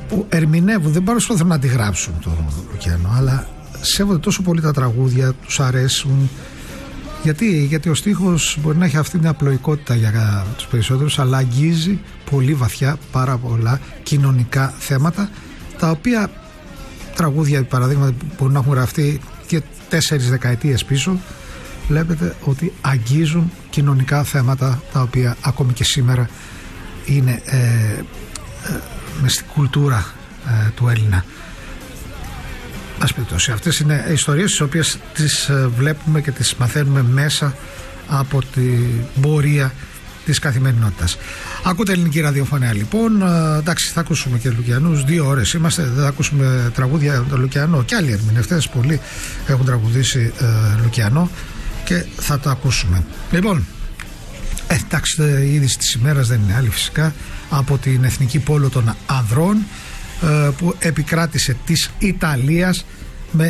που ερμηνεύουν, δεν προσπαθούν να αντιγράψουν το Λουκιανό, αλλά σέβονται τόσο πολύ τα τραγούδια, τους αρέσουν. Γιατί ο στίχος μπορεί να έχει αυτή την απλοϊκότητα για τους περισσότερους, αλλά αγγίζει πολύ βαθιά πάρα πολλά κοινωνικά θέματα, τα οποία τραγούδια, παραδείγματα, που μπορούν να έχουν γραφτεί και 4 δεκαετίες πίσω, βλέπετε ότι αγγίζουν κοινωνικά θέματα, τα οποία ακόμη και σήμερα είναι μες στην κουλτούρα του Έλληνα. Ας περιπτώσει, αυτές είναι ιστορίες τις οποίες τις βλέπουμε και τις μαθαίνουμε μέσα από την πορεία της καθημερινότητας. Ακούτε ελληνική ραδιοφωνία λοιπόν. Εντάξει, θα ακούσουμε και Λουκιανούς, 2 ώρες είμαστε, δεν θα ακούσουμε τραγούδια για τον Λουκιανό, και άλλοι ερμηνευτές πολλοί έχουν τραγουδήσει Λουκιανό και θα το ακούσουμε. Λοιπόν, εντάξει, η είδηση της ημέρας δεν είναι άλλη φυσικά από την εθνική πόλο των ανδρών, που επικράτησε της Ιταλίας με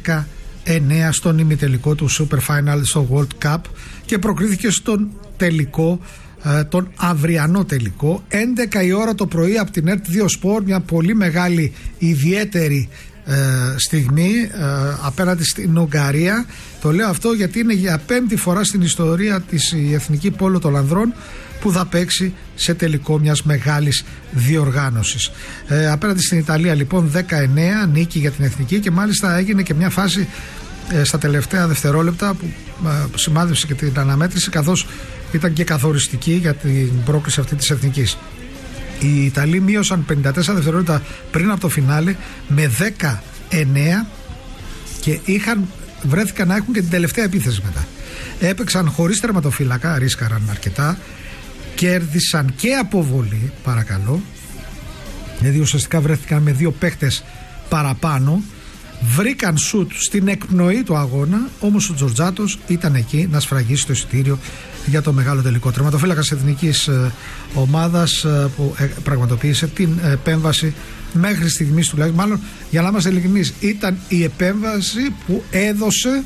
19 στον ημιτελικό του Super Final στο World Cup και προκρίθηκε στον τελικό, τον αυριανό τελικό, 11 η ώρα το πρωί από την RT2 Sport, μια πολύ μεγάλη ιδιαίτερη στιγμή απέναντι στην Ουγγαρία. Το λέω αυτό γιατί είναι για 5η φορά στην ιστορία της η εθνική πόλο των ανδρών που θα παίξει σε τελικό μιας μεγάλης διοργάνωσης. Απέναντι στην Ιταλία λοιπόν 19 νίκη για την εθνική, και μάλιστα έγινε και μια φάση στα τελευταία δευτερόλεπτα που σημάδευσε και την αναμέτρηση, καθώς ήταν και καθοριστική για την πρόκληση αυτή της εθνικής. Οι Ιταλοί μείωσαν 54 δευτερόλεπτα πριν από το φινάλε με 19 και βρέθηκαν να έχουν και την τελευταία επίθεση μετά. Έπαιξαν χωρίς τερματοφύλακα, ρίσκαραν αρκετά, κέρδισαν και αποβολή, παρακαλώ, δηλαδή ουσιαστικά βρέθηκαν με 2 παίχτες παραπάνω, βρήκαν σουτ στην εκπνοή του αγώνα, όμως ο Τζορτζάτος ήταν εκεί να σφραγίσει το εισιτήριο για το μεγάλο τελικό. Τερματοφύλακας εθνικής ομάδας που πραγματοποίησε την επέμβαση μέχρι στιγμής τουλάχιστον, μάλλον για να είμαστε ειλικρινείς, ήταν η επέμβαση που έδωσε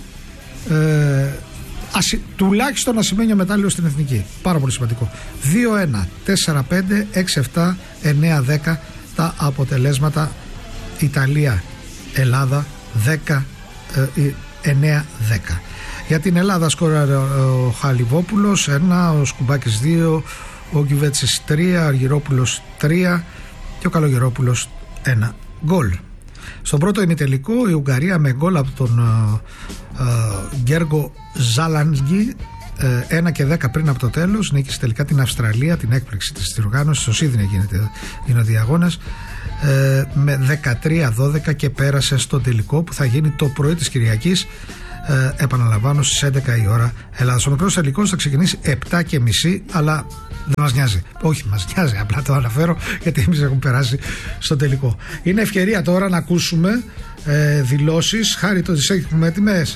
τουλάχιστον ασημένιο μετάλλιο στην εθνική. Πάρα πολύ σημαντικό. 2-1, 4-5, 6-7, 9-10 τα αποτελέσματα. Ιταλία, Ελλάδα 9-10. Για την Ελλάδα σκόραρε ο Χαλιβόπουλος 1, ο Σκουμπάκης 2, ο Γκιβέτσης 3, ο Αργυρόπουλος 3 και ο Καλογερόπουλος 1 γκολ. Στον πρώτο ημιτελικό η Ουγγαρία με γκολ από τον Γκέργο Ζάλανγκι 1 και 10 πριν από το τέλος νίκησε τελικά την Αυστραλία, την έκπληξη της διοργάνωσης. Στο Σίδνεϊ γίνονται οι αγώνες, με 13-12 και πέρασε στο τελικό που θα γίνει το πρωί της Κυριακής, επαναλαμβάνω, στις 11 η ώρα Ελλάδα. Ο μικρός τελικός θα ξεκινήσει 7:30, αλλά δεν μας νοιάζει. Όχι, μας νοιάζει, απλά το αναφέρω γιατί εμείς έχουμε περάσει στο τελικό. Είναι ευκαιρία τώρα να ακούσουμε δηλώσεις. Χάρη το τις έχουμε έτοιμες.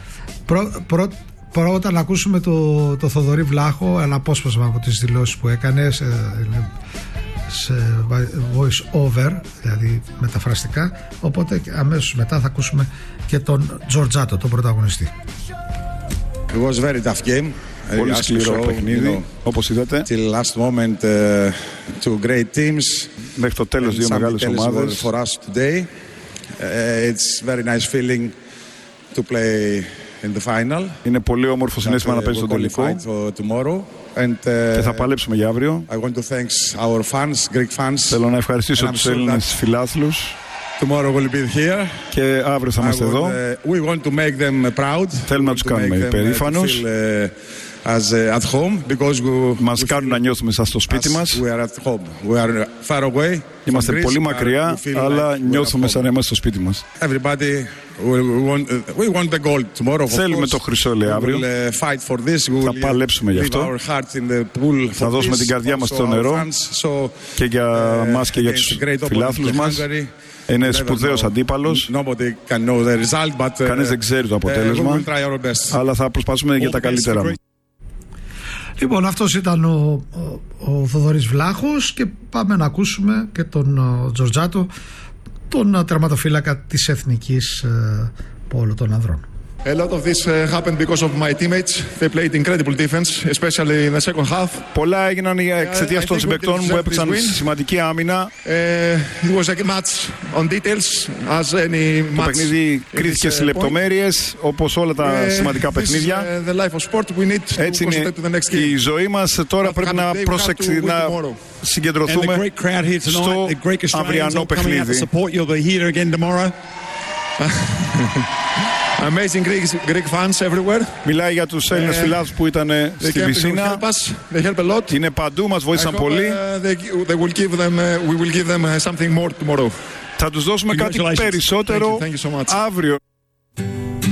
Πρώτα να ακούσουμε το Θοδωρή Βλάχο, ένα απόσπασμα από τις δηλώσεις που έκανε σε voice over, δηλαδή μεταφραστικά, οπότε αμέσως μετά θα ακούσουμε και τον Τζορτζάτο, τον πρωταγωνιστή. It was very tough game. Πολύ σκληρό παιχνίδι, όπως είδατε. Till last moment, two great teams. Μέχρι το τέλος 2 μεγάλες ομάδες. For us today, it's very nice feeling to play in the final. Είναι πολύ όμορφο συναίσθημα να παίζει στο τελικό. Και θα παλέψουμε για αύριο. I want to thank our fans, Greek fans. Θέλω να ευχαριστήσω τους Έλληνες φιλάθλους. Tomorrow we'll be here. Και αύριο θα είμαστε εδώ. We want to make them proud. Θέλουμε να τους κάνουμε υπερήφανους. At home, because μας κάνουν να νιώθουμε σαν στο σπίτι μας. We are at home. We are far away. Είμαστε πολύ μακριά, αλλά νιώθουμε σαν να είμαστε στο σπίτι μας. Everybody, we want the gold tomorrow. Θέλουμε το χρυσό, λέει, αύριο. Θα παλέψουμε γι' αυτό. Θα δώσουμε την καρδιά μας στο νερό και για μας και για τους φιλάθλους μας. Είναι σπουδαίος αντίπαλος. Κανείς δεν ξέρει το αποτέλεσμα, αλλά θα προσπαθήσουμε για τα καλύτερα μας. Λοιπόν, αυτός ήταν ο Θοδωρής Βλάχος και πάμε να ακούσουμε και τον Τζορτζάτο, τον τερματοφύλακα της εθνικής πόλο των ανδρών. A lot of this happened because of my teammates. They played incredible defense, especially in the second half. Πολλά έγιναν εξαιτίας των συμπαικτών που έπαιξαν σημαντική άμυνα. It was a match on details, as any match. Το παιχνίδι κρίθηκε στις λεπτομέρειες, όπως όλα τα σημαντικά παιχνίδια. Έτσι είναι η ζωή μας. Τώρα πρέπει να συγκεντρωθούμε στο αυριανό παιχνίδι. Amazing Greek fans everywhere. Μιλάει για τους Έλληνες φιλάθλους που ήταν στη Βυσσίνα. Είναι παντού, μας βοήθησαν πολύ. We will give them something more tomorrow. Θα τους δώσουμε κάτι περισσότερο αύριο.